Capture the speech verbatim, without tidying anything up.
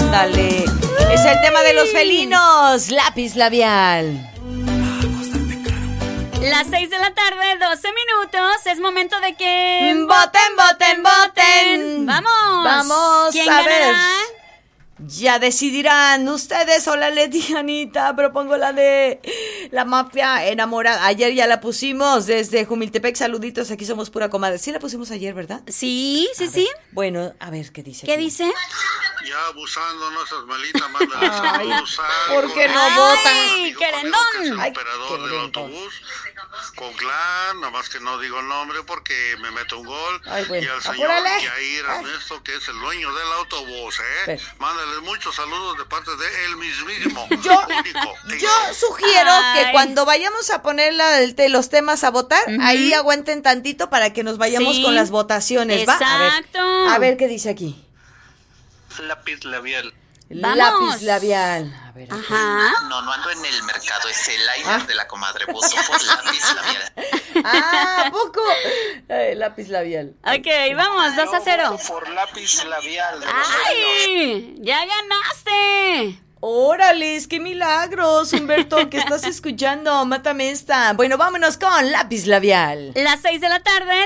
Ándale. Es el tema de los felinos. Lápiz labial. Las seis de la tarde, doce minutos. Es momento de que... ¡Voten, voten, voten! ¡Vamos! Vamos ¿Quién a ganará? ver. Ya decidirán ustedes o la Leti, Anita. Propongo la de la mafia enamorada. Ayer ya la pusimos desde Jumiltepec. Saluditos, aquí somos pura comadre. Sí la pusimos ayer, ¿verdad? Sí, sí, A sí. ver. Bueno, a ver qué dice. ¿Qué aquí. dice? Ya abusando, no seas malita, mándale Ay, saludos a... ¿por qué no Ay, votan? querendón. Que es el Ay, operador del querendón. autobús con clan, nada más que no digo el nombre porque me meto un gol. Ay, bueno, y al señor apúrale. Yair Ernesto, que es el dueño del autobús, ¿eh? Pero- Mándale muchos saludos de parte de él mismísimo. Yo, único. yo sugiero Ay. que cuando vayamos a poner la del- de los temas a votar, Ujú. ahí aguanten tantito para que nos vayamos Sí. con las votaciones, ¿va? A ver, Exacto. a ver qué dice aquí. Lápiz labial. Vamos. Lápiz labial. A ver. aquí. Ajá. No, no ando en el mercado, es el liner Ah. de la comadre. Voto por lápiz labial. Ah, ¿a poco? Ay, lápiz labial. Ok, vamos, dos a cero. Por lápiz labial. ¡Ay! ¡Ya ganaste! Órale, qué milagros, Humberto, que estás escuchando. Mátame esta. Bueno, vámonos con lápiz labial. Las seis de la tarde,